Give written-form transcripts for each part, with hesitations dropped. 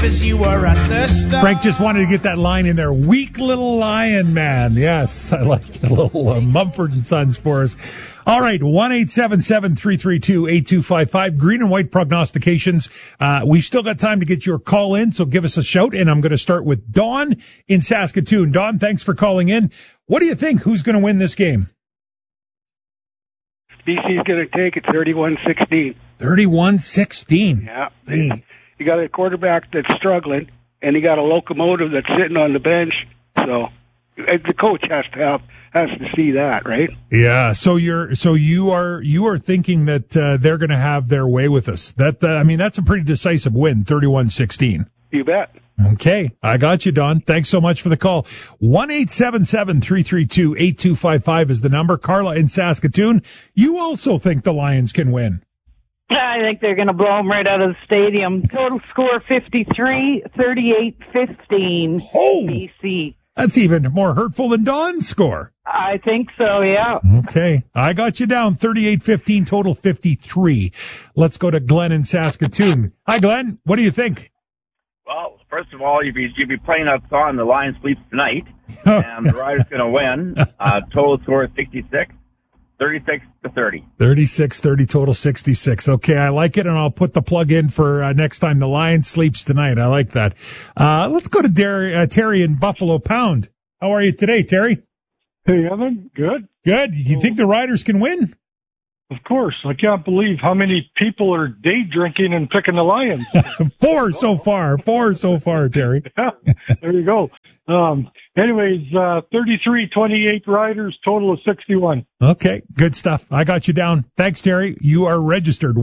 as you were at the start. Frank just wanted to get that line in there. Weak little lion, man. Yes, I like the little Mumford and Sons for us. All right, 1-877-332-8255. Green and white prognostications. We've still got time to get your call in, so give us a shout. And I'm going to start with Don in Saskatoon. Don, thanks for calling in. What do you think? Who's going to win this game? BC's going to take it 31-16. 31-16. Yeah. Hey. You got a quarterback that's struggling, and you got a locomotive that's sitting on the bench. So the coach has to see that, right? Yeah. So you are thinking that they're going to have their way with us. That's a pretty decisive win, 31-16. You bet. Okay, I got you, Don. Thanks so much for the call. 1-877-332-8255 is the number. Carla in Saskatoon, you also think the Lions can win? I think they're going to blow them right out of the stadium. Total score 53-38-15. Oh, BC. That's even more hurtful than Don's score. I think so, yeah. Okay, I got you down. 38-15, total 53. Let's go to Glenn in Saskatoon. Hi, Glenn. What do you think? Well, first of all, you'd be playing that song, The Lion Sleeps Tonight, and the Riders going to win. Total score 66, 36-30. 36-30, total 66. Okay, I like it, and I'll put the plug in for next time The Lion Sleeps Tonight. I like that. Let's go to Terry in Buffalo Pound. How are you today, Terry? Hey, Evan. Good. Good. You think the Riders can win? Of course. I can't believe how many people are day drinking and picking the Lions. Four so far, Terry. Yeah, there you go. Anyways, 33-28 Riders, total of 61. Okay, good stuff. I got you down. Thanks, Terry. You are registered.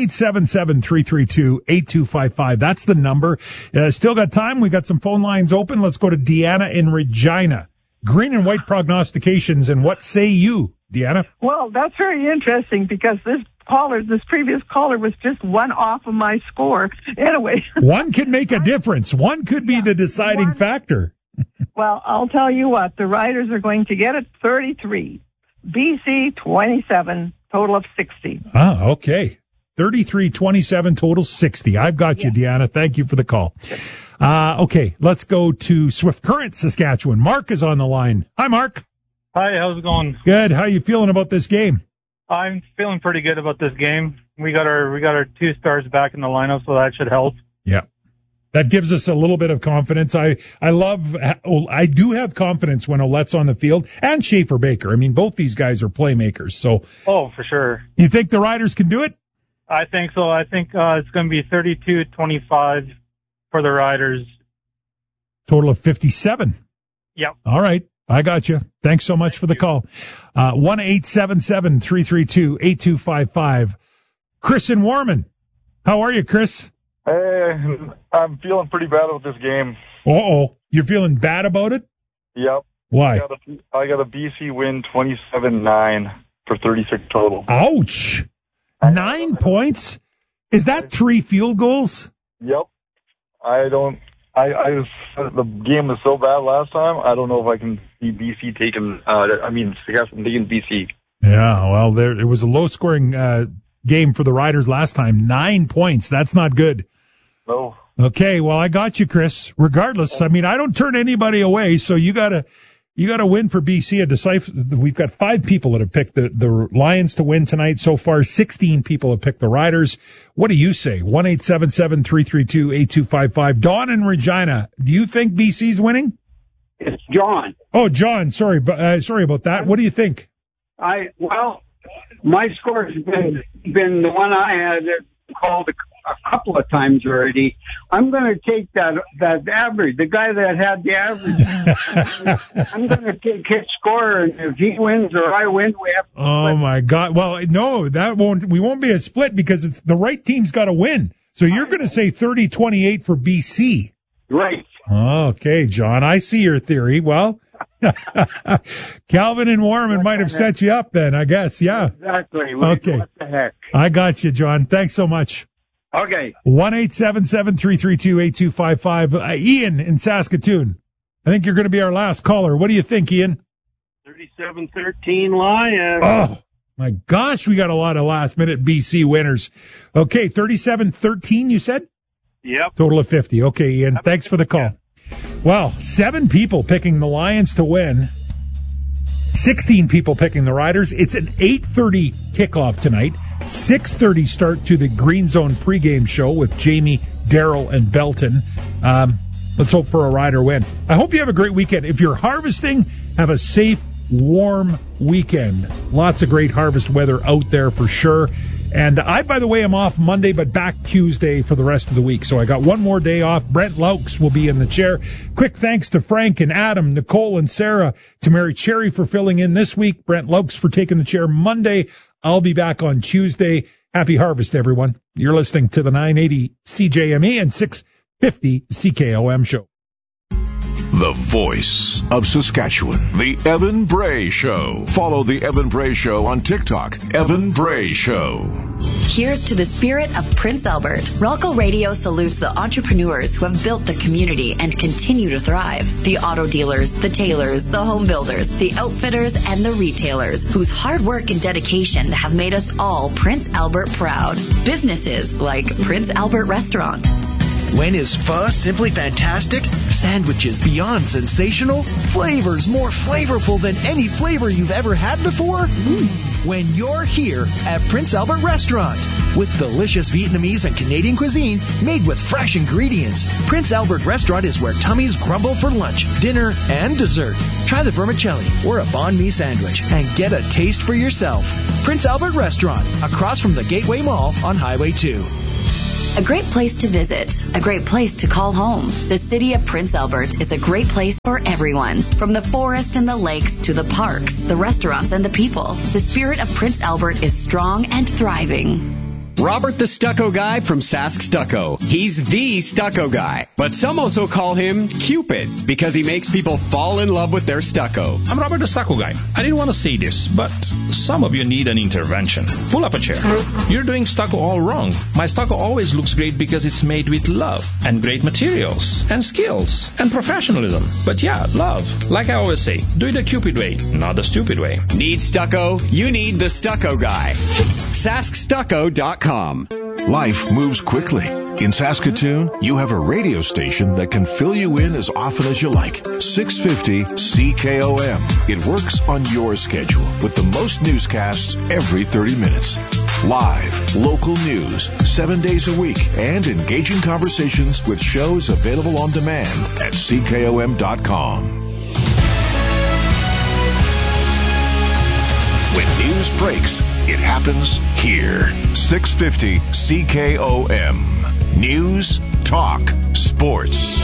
1-877-332-8255. That's the number. Still got time. We got some phone lines open. Let's go to Deanna in Regina. Green and white prognostications, and what say you, Deanna? Well, that's very interesting because this previous caller was just one off of my score. Anyway. One can make a difference. One could be the deciding factor. Well, I'll tell you what, the Riders are going to get it 33. BC 27, total of 60. Ah, okay. 33-27, total 60. I've got you, Deanna. Thank you for the call. Okay, let's go to Swift Current, Saskatchewan. Mark is on the line. Hi, Mark. Hi, how's it going? Good. How are you feeling about this game? I'm feeling pretty good about this game. We got our two stars back in the lineup, so that should help. Yeah. That gives us a little bit of confidence. I do have confidence when Ouellette's on the field, and Schaefer Baker. I mean, both these guys are playmakers. So. Oh, for sure. You think the Riders can do it? I think so. I think it's going to be 32-25 for the Riders. Total of 57. Yep. All right. I got you. Thanks so much for the call. 1-877-332-8255. Chris in Warman. How are you, Chris? Hey, I'm feeling pretty bad about this game. Uh-oh. You're feeling bad about it? Yep. Why? I got a BC win 27-9 for 36 total. Ouch. 9 points? Is that 3 field goals? Yep. The game was so bad last time, I don't know if I can see BC taking, Saskatchewan taking BC. Yeah, well, it was a low-scoring game for the Riders last time. 9 points. That's not good. No. Okay, well, I got you, Chris. Regardless, I don't turn anybody away, so you gotta win for BC. We've got 5 people that have picked the Lions to win tonight. So far, 16 people have picked the Riders. What do you say? 1-877-332-8255. Dawn in Regina, do you think BC's winning? It's John. Oh, John, sorry about that. What do you think? My score has been the one I had called a couple of times already. I'm going to take that average, the guy that had the average. I'm going to take his score, and if he wins or I win, we have to split. Oh my God! Well, no, we won't be a split because it's the right team's got to win. So you're going to say 30-28 for BC, right? Okay, John, I see your theory. Well. Calvin and Warman might have set you up then, I guess. Yeah. Exactly. Okay. What the heck? I got you, John. Thanks so much. Okay. 1-877-332-8255. Ian in Saskatoon. I think you're going to be our last caller. What do you think, Ian? 37-13 Lions. Oh, my gosh. We got a lot of last-minute BC winners. Okay, 37-13, you said? Yep. Total of 50. Okay, Ian, thanks for the call. Well, 7 people picking the Lions to win. 16 people picking the Riders. It's an 8:30 kickoff tonight. 6:30 start to the Green Zone pregame show with Jamie, Darryl, and Belton. Let's hope for a Rider win. I hope you have a great weekend. If you're harvesting, have a safe, warm weekend. Lots of great harvest weather out there for sure. And I, by the way, am off Monday, but back Tuesday for the rest of the week. So I got one more day off. Brent Laux will be in the chair. Quick thanks to Frank and Adam, Nicole and Sarah, to Mary Cherry for filling in this week, Brent Laux for taking the chair Monday. I'll be back on Tuesday. Happy harvest, everyone. You're listening to the 980 CJME and 650 CKOM show. The voice of Saskatchewan, the Evan Bray Show. Follow the Evan Bray Show on TikTok, Evan Bray Show. Here's to the spirit of Prince Albert. Ralco Radio salutes the entrepreneurs who have built the community and continue to thrive. The auto dealers, the tailors, the home builders, the outfitters, and the retailers whose hard work and dedication have made us all Prince Albert proud. Businesses like Prince Albert Restaurant. When is pho simply fantastic? Sandwiches beyond sensational? Flavors more flavorful than any flavor you've ever had before? When you're here at Prince Albert Restaurant. With delicious Vietnamese and Canadian cuisine made with fresh ingredients. Prince Albert Restaurant is where tummies grumble for lunch, dinner, and dessert. Try the vermicelli or a banh mi sandwich and get a taste for yourself. Prince Albert Restaurant, across from the Gateway Mall on Highway 2. A great place to visit, a great place to call home. The city of Prince Albert is a great place for everyone. From the forest and the lakes to the parks, the restaurants and the people. The spirit of Prince Albert is strong and thriving. Robert the Stucco Guy from Sask Stucco. He's the stucco guy, but some also call him Cupid because he makes people fall in love with their stucco. I'm Robert the Stucco Guy. I didn't want to say this, but some of you need an intervention. Pull up a chair. You're doing stucco all wrong. My stucco always looks great because it's made with love and great materials and skills and professionalism. But yeah, love. Like I always say, do it the Cupid way, not the stupid way. Need stucco? You need the Stucco Guy. SaskStucco.com. Life moves quickly. In Saskatoon, you have a radio station that can fill you in as often as you like. 650 CKOM. It works on your schedule with the most newscasts every 30 minutes. Live, local news, 7 days a week, and engaging conversations with shows available on demand at CKOM.com. When news breaks, it happens here. 650 CKOM. News, talk, sports.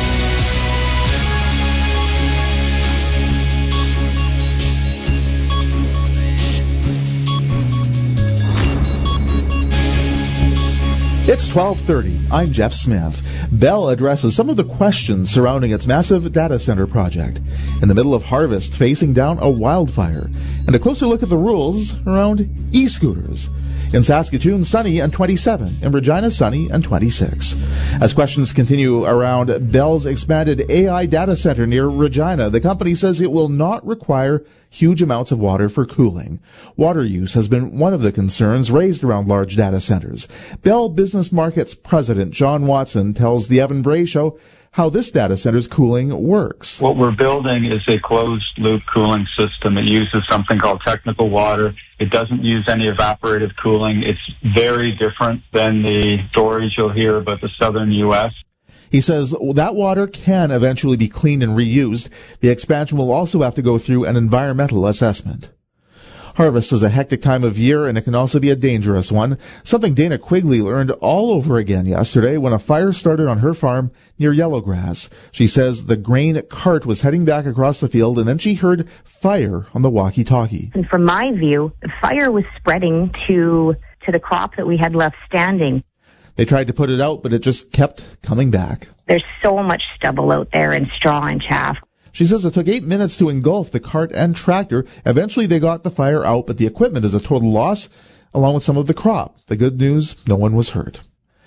It's 12:30. I'm Jeff Smith. Bell addresses some of the questions surrounding its massive data center project. In the middle of harvest, facing down a wildfire. And a closer look at the rules around e-scooters. In Saskatoon, sunny and 27. In Regina, sunny and 26. As questions continue around Bell's expanded AI data center near Regina, the company says it will not require huge amounts of water for cooling. Water use has been one of the concerns raised around large data centers. Bell Business Markets President John Watson tells the Evan Bray Show how this data center's cooling works. What we're building is a closed-loop cooling system. It uses something called technical water. It doesn't use any evaporative cooling. It's very different than the stories you'll hear about the southern U.S. He says that water can eventually be cleaned and reused. The expansion will also have to go through an environmental assessment. Harvest is a hectic time of year, and it can also be a dangerous one, something Dana Quigley learned all over again yesterday when a fire started on her farm near Yellowgrass. She says the grain cart was heading back across the field, and then she heard fire on the walkie-talkie. And from my view, the fire was spreading to the crop that we had left standing. They tried to put it out, but it just kept coming back. There's so much stubble out there and straw and chaff. She says it took 8 minutes to engulf the cart and tractor. Eventually they got the fire out, but the equipment is a total loss, along with some of the crop. The good news, no one was hurt.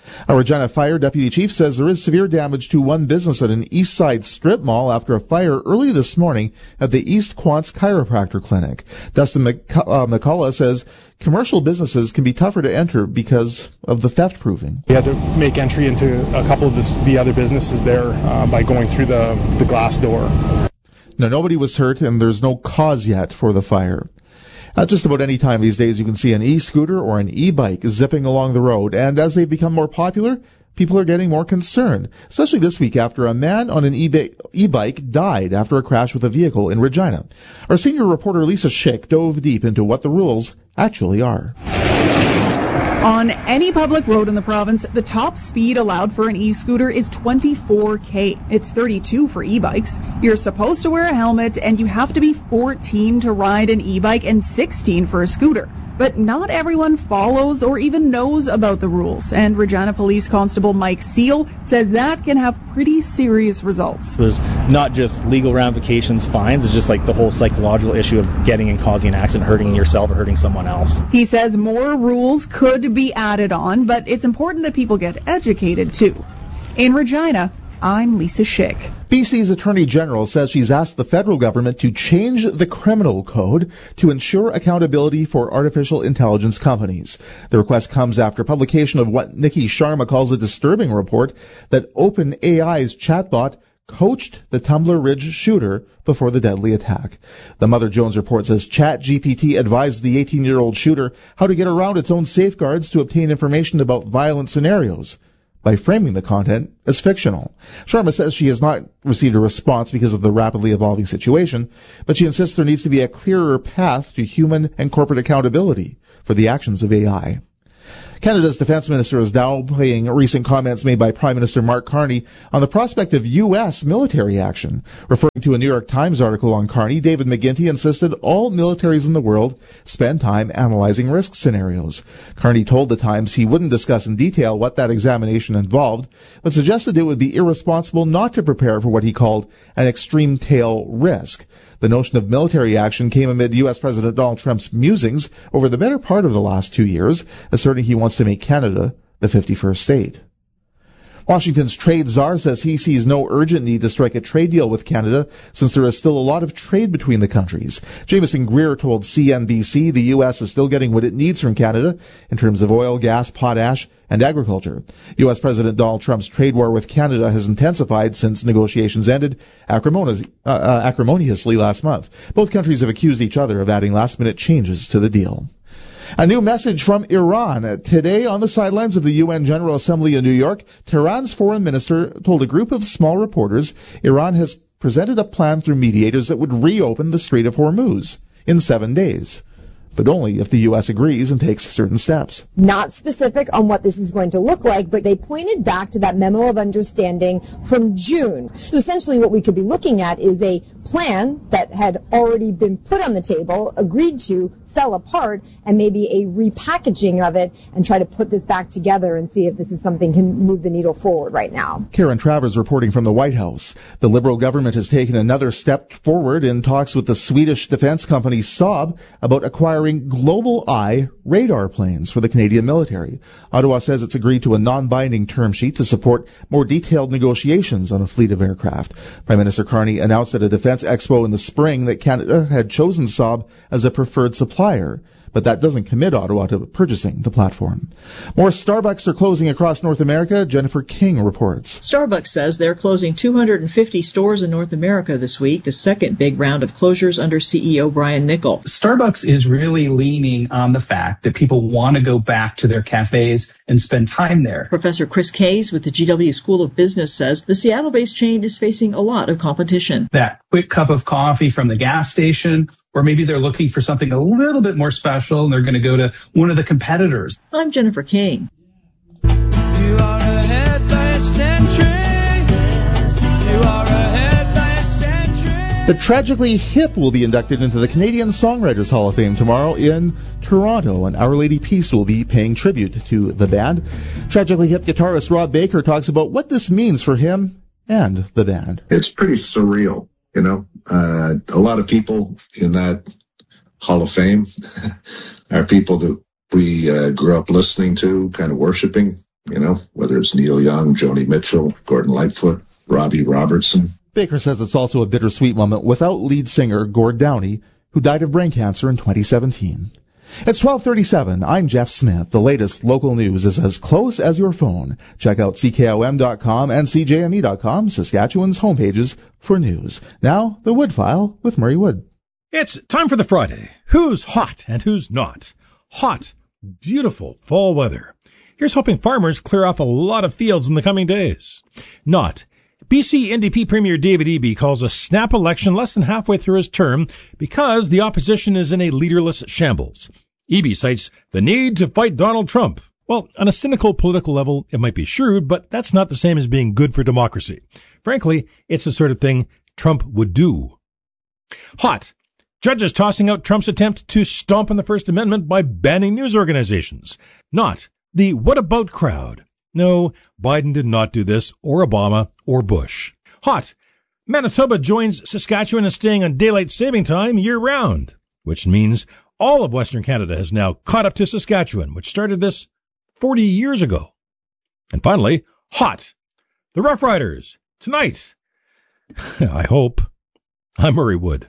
A Regina Fire Deputy Chief says there is severe damage to one business at an East Side strip mall after a fire early this morning at the East Quants Chiropractor Clinic. Dustin McCullough says commercial businesses can be tougher to enter because of the theft proofing. We had to make entry into a couple of the other businesses there by going through the glass door. Now, nobody was hurt, and there's no cause yet for the fire. Just about any time these days, you can see an e-scooter or an e-bike zipping along the road, and as they become more popular, people are getting more concerned, especially this week after a man on an e-bike died after a crash with a vehicle in Regina. Our senior reporter Lisa Schick dove deep into what the rules actually are. On any public road in the province, the top speed allowed for an e-scooter is 24 km. It's 32 for e-bikes. You're supposed to wear a helmet, and you have to be 14 to ride an e-bike and 16 for a scooter. But not everyone follows or even knows about the rules, and Regina Police Constable Mike Seal says that can have pretty serious results. There's not just legal ramifications, fines, it's just like the whole psychological issue of getting and causing an accident, hurting yourself or hurting someone else. He says more rules could be added on, but it's important that people get educated too. In Regina, I'm Lisa Schick. BC's Attorney General says she's asked the federal government to change the criminal code to ensure accountability for artificial intelligence companies. The request comes after publication of what Nikki Sharma calls a disturbing report that OpenAI's chatbot coached the Tumbler Ridge shooter before the deadly attack. The Mother Jones report says ChatGPT advised the 18-year-old shooter how to get around its own safeguards to obtain information about violent scenarios by framing the content as fictional. Sharma says she has not received a response because of the rapidly evolving situation, but she insists there needs to be a clearer path to human and corporate accountability for the actions of AI. Canada's defense minister is downplaying recent comments made by Prime Minister Mark Carney on the prospect of U.S. military action. Referring to a New York Times article on Carney, David McGuinty insisted all militaries in the world spend time analyzing risk scenarios. Carney told the Times he wouldn't discuss in detail what that examination involved, but suggested it would be irresponsible not to prepare for what he called an extreme tail risk. The notion of military action came amid U.S. President Donald Trump's musings over the better part of the last 2 years, asserting he wants to make Canada the 51st state. Washington's trade czar says he sees no urgent need to strike a trade deal with Canada since there is still a lot of trade between the countries. Jameson Greer told CNBC the U.S. is still getting what it needs from Canada in terms of oil, gas, potash, and agriculture. U.S. President Donald Trump's trade war with Canada has intensified since negotiations ended acrimoniously last month. Both countries have accused each other of adding last-minute changes to the deal. A new message from Iran. Today, on the sidelines of the UN General Assembly in New York, Tehran's foreign minister told a group of small reporters Iran has presented a plan through mediators that would reopen the Strait of Hormuz in 7 days, but only if the U.S. agrees and takes certain steps. Not specific on what this is going to look like, but they pointed back to that memo of understanding from June. So essentially what we could be looking at is a plan that had already been put on the table, agreed to, fell apart, and maybe a repackaging of it and try to put this back together and see if this is something can move the needle forward right now. Karen Travers reporting from the White House. The Liberal government has taken another step forward in talks with the Swedish defense company Saab about acquiring Global Eye radar planes for the Canadian military. Ottawa says it's agreed to a non-binding term sheet to support more detailed negotiations on a fleet of aircraft. Prime Minister Carney announced at a defense expo in the spring that Canada had chosen Saab as a preferred supplier, but that doesn't commit Ottawa to purchasing the platform. More Starbucks are closing across North America. Jennifer King reports. Starbucks says they're closing 250 stores in North America this week, the second big round of closures under CEO Brian Niccol. Starbucks is really leaning on the fact that people want to go back to their cafes and spend time there. Professor Chris Case with the GW School of Business says the Seattle-based chain is facing a lot of competition. That quick cup of coffee from the gas station, or maybe they're looking for something a little bit more special and they're going to go to one of the competitors. I'm Jennifer King. You are ahead by a century. You are ahead by a century. The Tragically Hip will be inducted into the Canadian Songwriters Hall of Fame tomorrow in Toronto, and Our Lady Peace will be paying tribute to the band. Tragically Hip guitarist Rob Baker talks about what this means for him and the band. It's pretty surreal. You know, a lot of people in that Hall of Fame are people that we grew up listening to, kind of worshiping. whether it's Neil Young, Joni Mitchell, Gordon Lightfoot, Robbie Robertson. Baker says it's also a bittersweet moment without lead singer Gord Downey, who died of brain cancer in 2017. It's 12:37. I'm Jeff Smith. The latest local news is as close as your phone. Check out CKOM.com and CJME.com, Saskatchewan's homepages, for news. Now, the Wood File with Murray Wood. It's time for the Friday. Who's hot and who's not? Hot, beautiful fall weather. Here's hoping farmers clear off a lot of fields in the coming days. Not. BC NDP Premier David Eby calls a snap election less than halfway through his term because the opposition is in a leaderless shambles. Eby cites the need to fight Donald Trump. Well, on a cynical political level, it might be shrewd, but that's not the same as being good for democracy. Frankly, it's the sort of thing Trump would do. Hot. Judges tossing out Trump's attempt to stomp on the First Amendment by banning news organizations. Not. The what about crowd. No, Biden did not do this, or Obama, or Bush. Hot. Manitoba joins Saskatchewan in staying on daylight saving time year-round, which means all of Western Canada has now caught up to Saskatchewan, which started this 40 years ago. And finally, hot. The Rough Riders, tonight. I hope. I'm Murray Wood.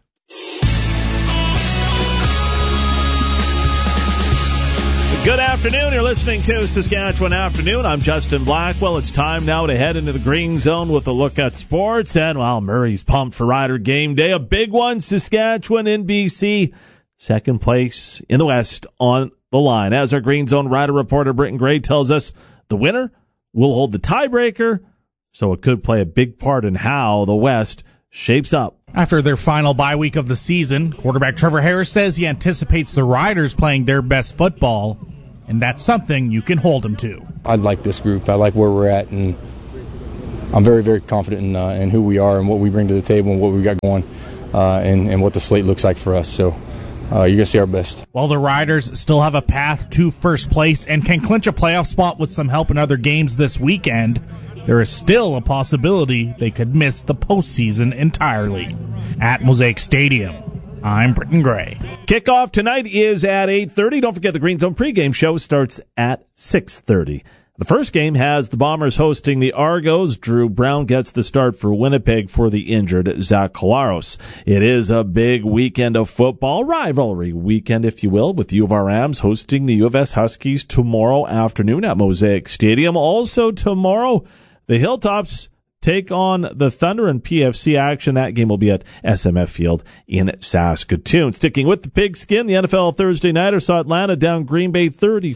Good afternoon. You're listening to Saskatchewan Afternoon. I'm Justin Blackwell. It's time now to head into the green zone with a look at sports. And, well, Murray's pumped for Rider Game Day. A big one, Saskatchewan in BC. Second place in the West on the line. As our green zone rider reporter Britton Gray tells us, the winner will hold the tiebreaker, so it could play a big part in how the West shapes up. After their final bye week of the season, quarterback Trevor Harris says he anticipates the Riders playing their best football, and that's something you can hold them to. I like this group. I like where we're at, and I'm very, very confident in who we are and what we bring to the table and what we got going and what the slate looks like for us. So you're going to see our best. While the Riders still have a path to first place and can clinch a playoff spot with some help in other games this weekend, there is still a possibility they could miss the postseason entirely. At Mosaic Stadium, I'm Britton Gray. Kickoff tonight is at 8:30. Don't forget the Green Zone pregame show starts at 6:30. The first game has the Bombers hosting the Argos. Drew Brown gets the start for Winnipeg for the injured Zach Collaros. It is a big weekend of football, rivalry weekend, if you will, with U of R Rams hosting the U of S Huskies tomorrow afternoon at Mosaic Stadium. Also tomorrow, the Hilltops take on the Thunder in PFC action. That game will be at SMF Field in Saskatoon. Sticking with the pigskin, the NFL Thursday nighter saw Atlanta down Green Bay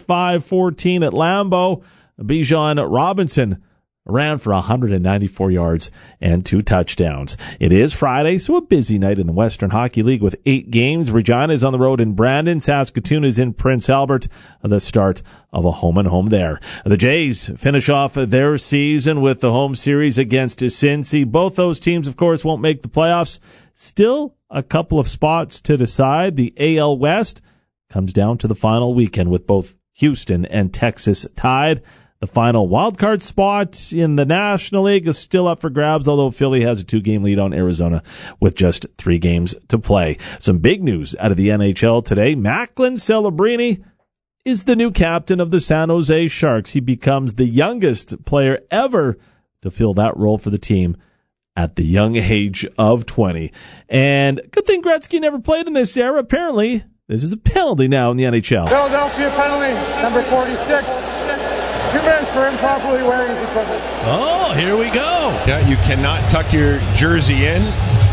35-14 at Lambeau. Bijan Robinson ran for 194 yards and 2 touchdowns. It is Friday, so a busy night in the Western Hockey League with 8 games. Regina is on the road in Brandon. Saskatoon is in Prince Albert, the start of a home-and-home there. The Jays finish off their season with the home series against Cincy. Both those teams, of course, won't make the playoffs. Still a couple of spots to decide. The AL West comes down to the final weekend with both Houston and Texas tied. The final wildcard spot in the National League is still up for grabs, although Philly has a 2-game lead on Arizona with just 3 games to play. Some big news out of the NHL today. Macklin Celebrini is the new captain of the San Jose Sharks. He becomes the youngest player ever to fill that role for the team at the young age of 20. And good thing Gretzky never played in this era. Apparently, this is a penalty now in the NHL. Philadelphia penalty, number 46. 2 minutes for improperly wearing his equipment. Oh, here we go. You cannot tuck your jersey in.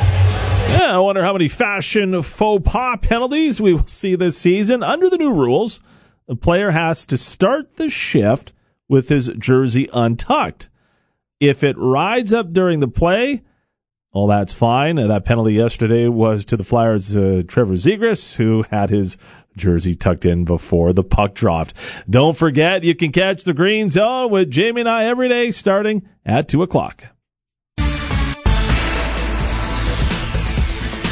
Yeah, I wonder how many fashion faux pas penalties we will see this season. Under the new rules, the player has to start the shift with his jersey untucked. If it rides up during the play, well, that's fine. That penalty yesterday was to the Flyers' Trevor Zegras, who had his jersey tucked in before the puck dropped. Don't forget, you can catch the Green Zone with Jamie and I every day starting at 2 o'clock.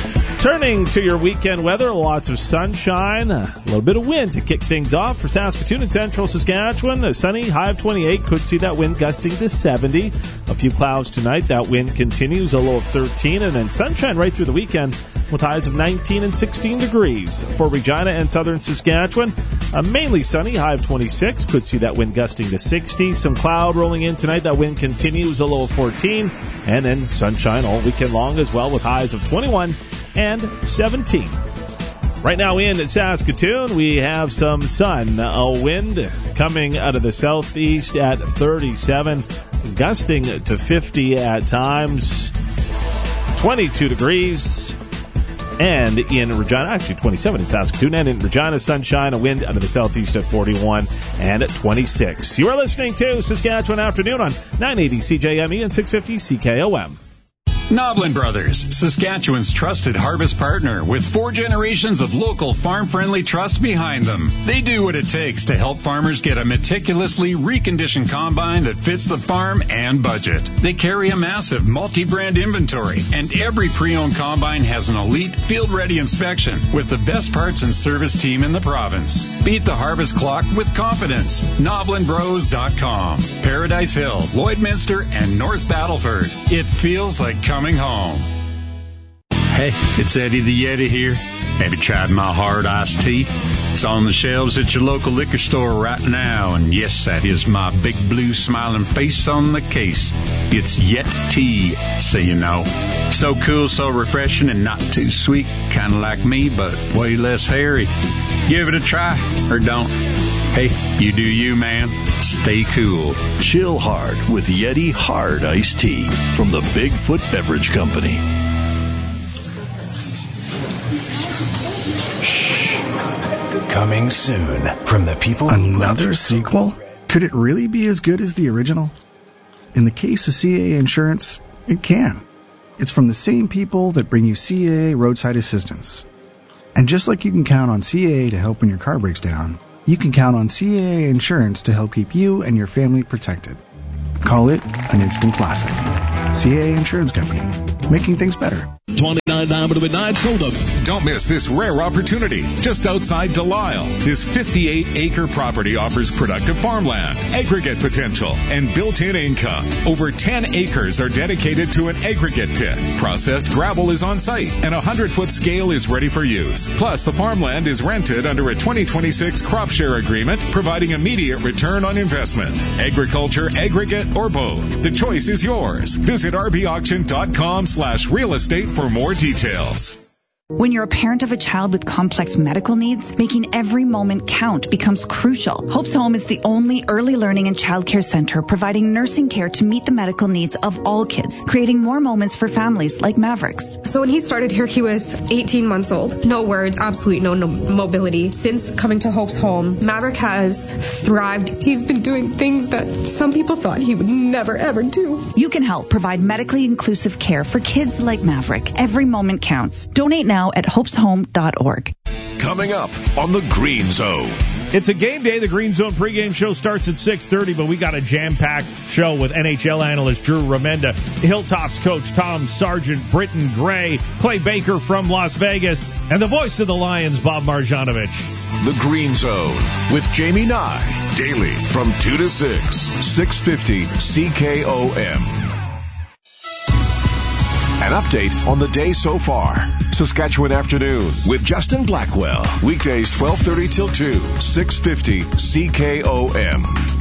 Turning to your weekend weather, lots of sunshine, a little bit of wind to kick things off for Saskatoon and central Saskatchewan. A sunny high of 28, could see that wind gusting to 70. A few clouds tonight, that wind continues, a low of 13, and then sunshine right through the weekend with highs of 19 and 16 degrees. For Regina and southern Saskatchewan, mainly sunny, high of 26, could see that wind gusting to 60. Some cloud rolling in tonight, that wind continues, a low of 14, and then sunshine all weekend long as well with highs of 21 and 17. Right now in Saskatoon, we have some sun. A wind coming out of the southeast at 37, gusting to 50 at times, 22 degrees. And in Regina, actually 27 in Saskatoon, and in Regina, sunshine, a wind out of the southeast at 41 and at 26. You are listening to Saskatchewan Afternoon on 980 CJME and 650 CKOM. Noblin Brothers, Saskatchewan's trusted harvest partner with 4 generations of local farm-friendly trust behind them. They do what it takes to help farmers get a meticulously reconditioned combine that fits the farm and budget. They carry a massive multi-brand inventory, and every pre-owned combine has an elite field-ready inspection with the best parts and service team in the province. Beat the harvest clock with confidence. NoblinBros.com. Paradise Hill, Lloydminster, and North Battleford. It feels like coming home. Hey, it's Eddie the Yeti here. Have you tried my hard iced tea? It's on the shelves at your local liquor store right now. And yes, that is my big blue smiling face on the case. It's Yet Tea, so you know. So cool, so refreshing, and not too sweet. Kind of like me, but way less hairy. Give it a try, or don't. Hey, you do you, man. Stay cool. Chill hard with Yeti Hard Iced Tea from the Bigfoot Beverage Company. Shh. Coming soon from the people. Another sequel? Could it really be as good as the original? In the case of CAA Insurance, it can. It's from the same people that bring you CAA Roadside Assistance. And just like you can count on CAA to help when your car breaks down, you can count on CAA Insurance to help keep you and your family protected. Call it an instant classic. CAA Insurance Company, making things better. $29 to midnight sold them. Don't miss this rare opportunity. Just outside Delisle, this 58-acre property offers productive farmland, aggregate potential, and built-in income. Over 10 acres are dedicated to an aggregate pit. Processed gravel is on site, and a 100-foot scale is ready for use. Plus, the farmland is rented under a 2026 crop share agreement, providing immediate return on investment. Agriculture, aggregate, or both. The choice is yours. Visit rbauction.com/real estate for more details. When you're a parent of a child with complex medical needs, making every moment count becomes crucial. Hope's Home is the only early learning and childcare center providing nursing care to meet the medical needs of all kids, creating more moments for families like Mavericks. So when he started here, he was 18 months old. No words, absolutely no mobility. Since coming to Hope's Home, Maverick has thrived. He's been doing things that some people thought he would never, ever do. You can help provide medically inclusive care for kids like Maverick. Every moment counts. Donate now at hopeshome.org. Coming up on the Green Zone. It's a game day. The Green Zone pregame show starts at 6:30, but we got a jam-packed show with NHL analyst Drew Remenda, Hilltops coach Tom Sargent, Britton Gray, Clay Baker from Las Vegas, and the voice of the Lions, Bob Marjanovic. The Green Zone with Jamie Nye, daily from 2 to 6, 650 CKOM. An update on the day so far. Saskatchewan Afternoon with Justin Blackwell. Weekdays 12:30 till 2, 650 CKOM.